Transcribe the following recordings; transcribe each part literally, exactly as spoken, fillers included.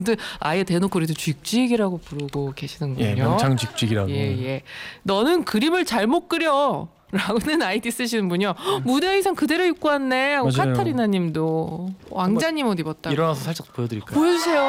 근데 아예 대놓고 그래도 쥐쥐기라고 부르고 계시는군요. 예, 명창 쥐쥐기라고. 예, 예. 너는 그림을 잘못 그려. 라고는 아이디 쓰시는 분이요. 음. 무대 의상 그대로 입고 왔네 하고 맞아요. 카타리나 님도 왕자님 옷 입었다고. 일어나서 살짝 보여드릴까요? 보여주세요.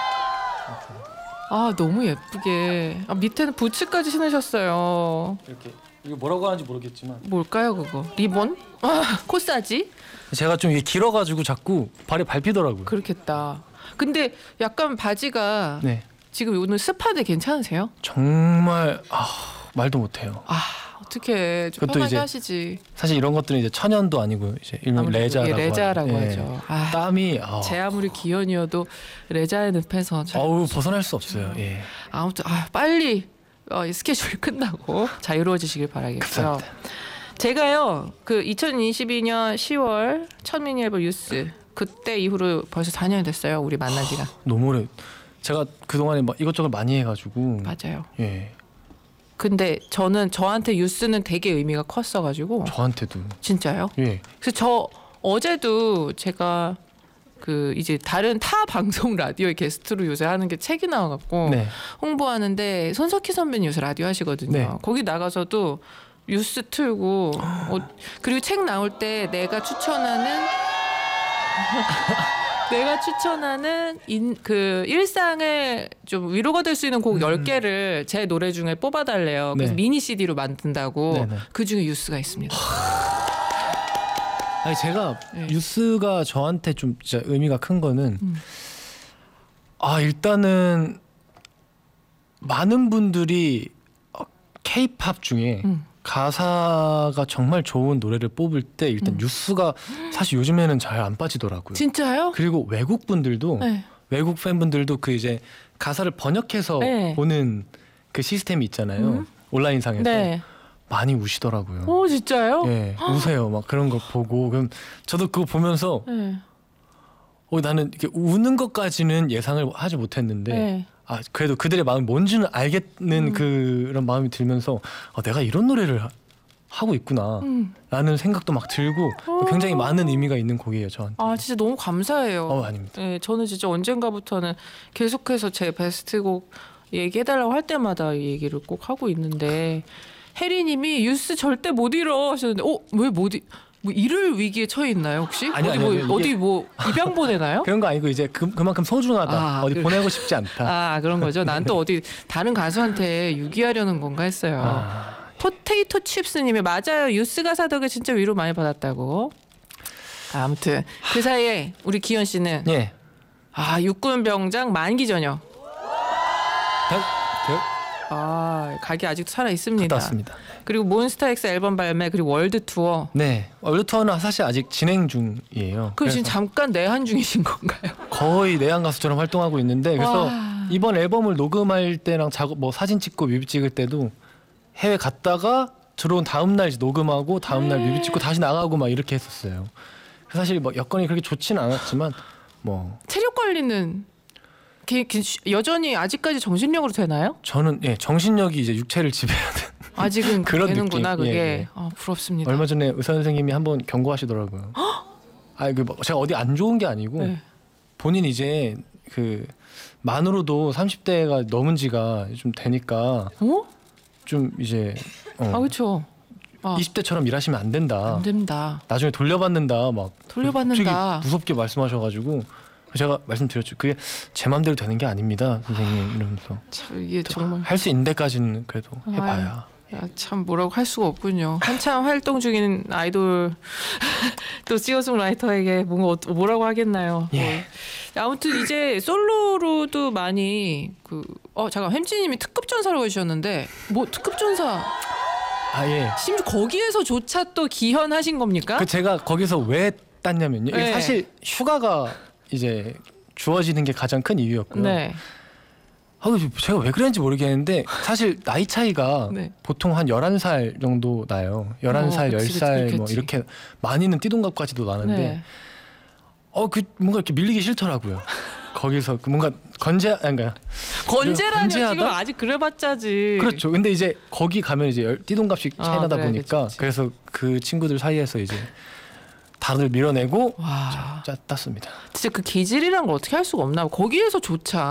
아 너무 예쁘게. 아, 밑에는 부츠까지 신으셨어요. 이렇게 이거 뭐라고 하는지 모르겠지만 뭘까요 그거? 리본? 아, 코사지? 제가 좀 이게 길어가지고 자꾸 발이 밟히더라고요. 그렇겠다. 근데 약간 바지가 네. 지금 오늘 습한데 괜찮으세요? 정말 아, 말도 못해요. 아 어떻게 좀 편하게 하시지. 사실 이런 것들은 이제 천연도 아니고 이제 일명 레자라고, 예, 레자라고 하, 하죠. 예. 아, 땀이 아. 제 아무리 기현이어도 레자의 늪에서 어우 벗어날 수 없어요. 예. 아무튼 아, 빨리 어, 스케줄이 끝나고 자유로워지시길 바라겠고요. 감사합니다. 제가요 그 이천이십이 년 시월 첫 미니 앨범 유스 그때 이후로 벌써 사 년이 됐어요. 우리 만난 지가. 너무 오래. 제가 그동안에 막 이것저것 많이 해가지고. 맞아요. 예. 근데 저는 저한테 유스는 되게 의미가 컸어가지고. 저한테도. 진짜요? 예. 그래서 저 어제도 제가 그 이제 다른 타 방송 라디오의 게스트로 요새 하는 게 책이 나와갖고 네. 홍보하는데 손석희 선배님 요새 라디오 하시거든요. 네. 거기 나가서도 뉴스 틀고 어, 그리고 책 나올 때 내가 추천하는 내가 추천하는 인, 그 일상에 좀 위로가 될 수 있는 곡 음. 열 개를 제 노래 중에 뽑아달래요. 그래서 네. 미니 씨디로 만든다고. 네네. 그중에 유스가 있습니다. 아니 제가 네. 유스가 저한테 좀 진짜 의미가 큰 거는 음. 아 일단은 많은 분들이 K-팝 중에 음. 가사가 정말 좋은 노래를 뽑을 때 일단 음. 유스가 사실 요즘에는 잘 안 빠지더라고요. 진짜요? 그리고 외국 분들도 네. 외국 팬분들도 그 이제 가사를 번역해서 네. 보는 그 시스템이 있잖아요. 음. 온라인상에서 네. 많이 우시더라고요. 오 진짜요? 예, 우세요. 막 그런 거 보고 그럼 저도 그거 보면서 네. 어 나는 이렇게 우는 것까지는 예상을 하지 못했는데. 네. 아 그래도 그들의 마음이 뭔지는 알겠는 음. 그런 마음이 들면서 아, 내가 이런 노래를 하, 하고 있구나 음. 라는 생각도 막 들고 어. 굉장히 많은 의미가 있는 곡이에요 저한테. 아 진짜 너무 감사해요. 어 아닙니다. 네, 저는 진짜 언젠가부터는 계속해서 제 베스트곡 얘기해달라고 할 때마다 이 얘기를 꼭 하고 있는데 혜리님이 유스 절대 못 잃어 하셨는데 어? 왜 못 잃... 뭐 일을 위기에 처해 있나요 혹시? 아니, 어디 아니, 뭐 어디 뭐 입양 보내나요? 그런 거 아니고 이제 그, 그만큼 소중하다. 아, 어디 그, 보내고 싶지 않다. 아 그런 거죠. 난 또 어디 다른 가수한테 유기하려는 건가 했어요. 아, 포테이토 칩스님이 맞아요. 유스 가사 덕에 진짜 위로 많이 받았다고. 아, 아무튼 그 사이에 우리 기현 씨는 예. 아 육군병장 만기 전역. 대, 대, 아 가게 아직도 살아 있습니다. 맞습니다. 그리고 몬스타엑스 앨범 발매 그리고 월드 투어. 네, 월드 투어는 사실 아직 진행 중이에요. 그럼 지금 잠깐 내한 중이신 건가요? 거의 내한 가수처럼 활동하고 있는데 그래서 와. 이번 앨범을 녹음할 때랑 작업 뭐 사진 찍고 뮤비 찍을 때도 해외 갔다가 들어온 다음 날 녹음하고 다음 날 뮤비 찍고 다시 나가고 막 이렇게 했었어요. 사실 뭐 여건이 그렇게 좋지는 않았지만 뭐 체력 관리는 여전히 아직까지 정신력으로 되나요? 저는 예 정신력이 이제 육체를 지배하는 아직은 그런 되는구나 느낌. 그게. 예, 예. 아, 부럽습니다. 얼마 전에 의사 선생님이 한번 경고하시더라고요. 아, 그 제가 어디 안 좋은 게 아니고 네. 본인 이제 그 만으로도 삼십 대가 넘은 지가 좀 되니까 어? 좀 이제 어, 아 그렇죠. 아. 이십 대처럼 일하시면 안 된다. 안 된다. 나중에 돌려받는다 막 돌려받는다. 무섭게 말씀하셔가지고 제가 말씀드렸죠. 그게 제 맘대로 되는 게 아닙니다, 선생님 이러면서. 참 이게 정말 할 수 있는 데까지는 그래도 해봐야. 야, 참 뭐라고 할 수가 없군요. 한참 활동 중인 아이돌 또 싱어송라이터에게 뭔가 뭐라고 하겠나요. 예. 뭐. 아무튼 이제 솔로로도 많이 그 어 잠깐 햄찌님이 특급 전사라고 해주셨는데 뭐 특급 전사? 아 예. 심지어 거기에서조차 또 기현하신 겁니까? 그 제가 거기서 왜 땄냐면요. 네. 사실 휴가가 이제 주어지는 게 가장 큰 이유였고요. 네. 아, 제가 왜 그랬는지 모르겠는데 사실 나이 차이가 네. 보통 한 열한 살 정도 나요. 열한 살, 어, 열 살 뭐 이렇게 많이는 띠동갑까지도 나는데 네. 어, 그 뭔가 이렇게 밀리기 싫더라고요. 거기서 뭔가 건재 아닌가 건재라뇨 지금 아직 그래봤자지. 그렇죠. 근데 이제 거기 가면 이제 띠동갑씩 차이 아, 나다 그래, 보니까 그치, 그치. 그래서 그 친구들 사이에서 이제 다들 밀어내고 와. 짜, 땄습니다. 진짜 그 기질이란 걸 어떻게 할 수가 없나. 거기에서조차